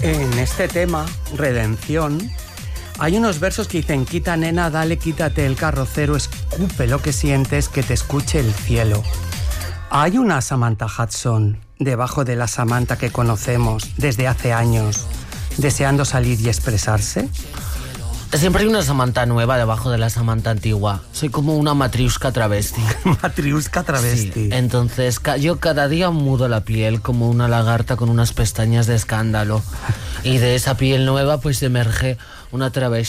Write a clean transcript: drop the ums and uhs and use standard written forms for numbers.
En este tema, Redención, hay unos versos que dicen: quita nena, dale, quítate el carrocero, escupe lo que sientes, que te escuche el cielo. Hay una Samantha Hudson debajo de la Samantha que conocemos desde hace años, deseando salir y expresarse. Siempre hay una Samantha nueva debajo de la Samantha antigua. Soy como una matriusca travesti. Matriusca travesti. Sí, entonces yo cada día mudo la piel como una lagarta con unas pestañas de escándalo. Y de esa piel nueva pues emerge una travesti.